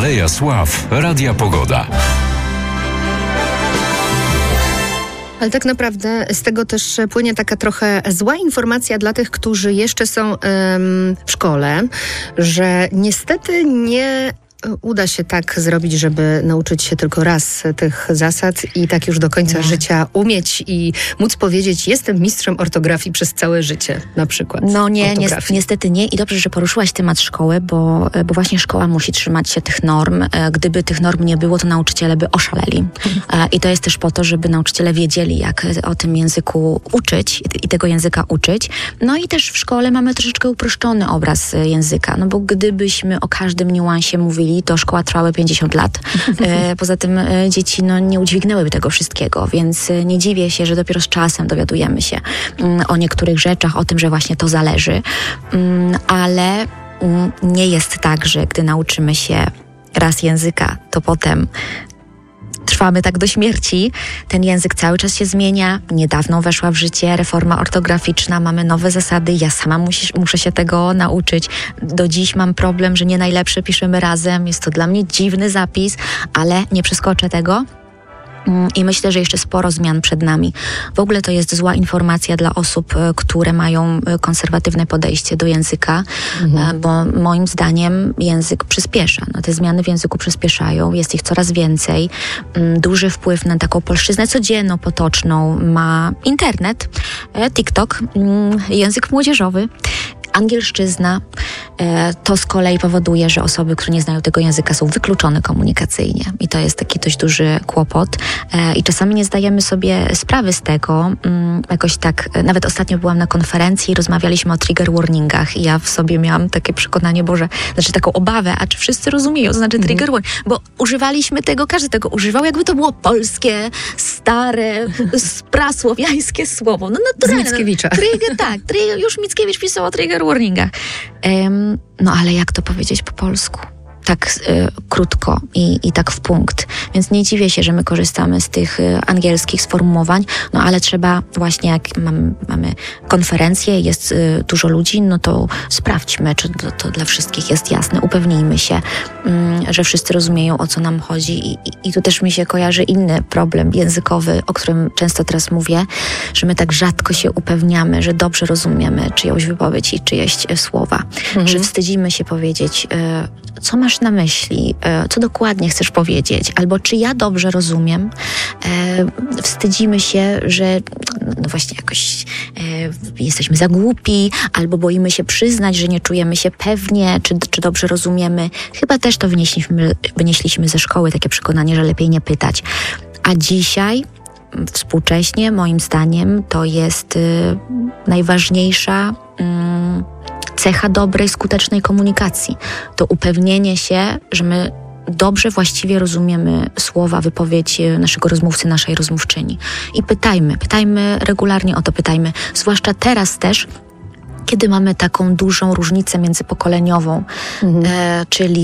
Aleja Sław Radia Pogoda. Ale tak naprawdę z tego też płynie taka trochę zła informacja dla tych, którzy jeszcze są w szkole, że niestety nie uda się tak zrobić, żeby nauczyć się tylko raz tych zasad i tak już do końca życia umieć i móc powiedzieć, jestem mistrzem ortografii przez całe życie, na przykład. No nie, niestety nie. I dobrze, że poruszyłaś temat szkoły, bo właśnie szkoła musi trzymać się tych norm. Gdyby tych norm nie było, to nauczyciele by oszaleli. I to jest też po to, żeby nauczyciele wiedzieli, jak o tym języku uczyć i tego języka uczyć. No i też w szkole mamy troszeczkę uproszczony obraz języka, no bo gdybyśmy o każdym niuansie mówili, to szkoła trwały 50 lat. Poza tym dzieci nie udźwignęłyby tego wszystkiego, więc nie dziwię się, że dopiero z czasem dowiadujemy się o niektórych rzeczach, o tym, że właśnie to zależy. Ale nie jest tak, że gdy nauczymy się raz języka, to potem trwamy tak do śmierci. Ten język cały czas się zmienia. Niedawno weszła w życie reforma ortograficzna, mamy nowe zasady. Ja sama muszę się tego nauczyć. Do dziś mam problem, że nie najlepsze piszemy razem. Jest to dla mnie dziwny zapis, ale nie przeskoczę tego. I myślę, że jeszcze sporo zmian przed nami. W ogóle to jest zła informacja dla osób, które mają konserwatywne podejście do języka, bo moim zdaniem język przyspiesza. Te zmiany w języku przyspieszają, jest ich coraz więcej. Duży wpływ na taką polszczyznę codzienną, potoczną ma internet, TikTok, język młodzieżowy. Angielszczyzna, to z kolei powoduje, że osoby, które nie znają tego języka, są wykluczone komunikacyjnie i to jest taki dość duży kłopot i czasami nie zdajemy sobie sprawy z tego. Jakoś tak, nawet ostatnio byłam na konferencji i rozmawialiśmy o trigger warningach i ja w sobie miałam takie przekonanie, taką obawę, a czy wszyscy rozumieją, to znaczy trigger warning, bo używaliśmy tego, każdy tego używał, jakby to było polskie, stare, prasłowiańskie słowo. Z Mickiewicza. Już Mickiewicz pisał o trigger warningach. Ale jak to powiedzieć po polsku? Tak krótko i tak w punkt. Więc nie dziwię się, że my korzystamy z tych angielskich sformułowań, ale trzeba właśnie, jak mamy konferencję, jest dużo ludzi, to sprawdźmy, czy to dla wszystkich jest jasne. Upewnijmy się, że wszyscy rozumieją, o co nam chodzi. I tu też mi się kojarzy inny problem językowy, o którym często teraz mówię, że my tak rzadko się upewniamy, że dobrze rozumiemy czyjąś wypowiedź i czyjeś słowa. Że wstydzimy się powiedzieć, co masz na myśli, co dokładnie chcesz powiedzieć, albo czy ja dobrze rozumiem. Wstydzimy się, że właśnie jakoś jesteśmy za głupi, albo boimy się przyznać, że nie czujemy się pewnie, czy dobrze rozumiemy. Chyba też to wynieśliśmy ze szkoły, takie przekonanie, że lepiej nie pytać. A dzisiaj, współcześnie, moim zdaniem, to jest najważniejsza cecha dobrej, skutecznej komunikacji. To upewnienie się, że my dobrze, właściwie rozumiemy słowa, wypowiedź naszego rozmówcy, naszej rozmówczyni. I pytajmy regularnie o to, zwłaszcza teraz też, kiedy mamy taką dużą różnicę międzypokoleniową, czyli